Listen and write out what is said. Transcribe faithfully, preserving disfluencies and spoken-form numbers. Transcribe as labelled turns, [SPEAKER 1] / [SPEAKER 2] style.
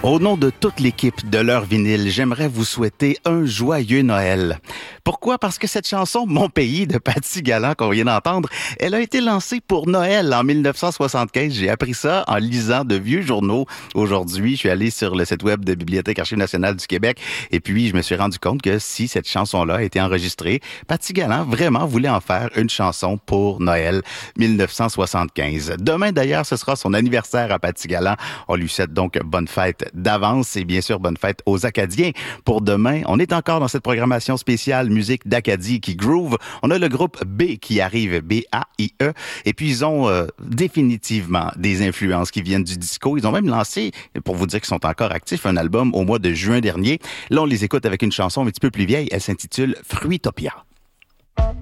[SPEAKER 1] Au nom de toute l'équipe de l'heure vinyle, j'aimerais vous souhaiter un joyeux Noël. Pourquoi? Parce que cette chanson, Mon pays, de Patty Galland, qu'on vient d'entendre, elle a été lancée pour Noël en dix-neuf cent soixante-quinze. J'ai appris ça en lisant de vieux journaux. Aujourd'hui, je suis allé sur le site web de Bibliothèque Archives nationales du Québec et puis je me suis rendu compte que si cette chanson-là a été enregistrée, Patty Galland vraiment voulait en faire une chanson pour Noël dix-neuf cent soixante-quinze. Demain, d'ailleurs, ce sera son anniversaire à Patty Galland. On lui souhaite donc bonne fête d'avance et bien sûr bonne fête aux Acadiens. Pour demain, on est encore dans cette programmation spéciale musique d'Acadie qui groove. On a le groupe B qui arrive, B A I E, et puis ils ont euh, définitivement des influences qui viennent du disco. Ils ont même lancé, pour vous dire qu'ils sont encore actifs, un album au mois de juin dernier. Là, on les écoute avec une chanson un petit peu plus vieille. Elle s'intitule Fruitopia.